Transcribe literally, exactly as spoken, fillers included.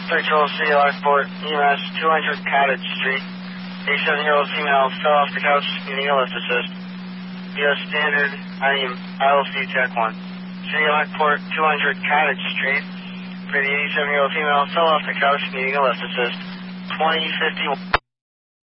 Central City Lockport, E M S, two hundred Cottage Street. eighty-seven-year-old female fell off the couch needing a lift assist. U S Standard, I am I L C Tech one. City Lockport, two hundred Cottage Street. For the eighty-seven-year-old female fell off the couch needing a lift assist. twenty fifty-one.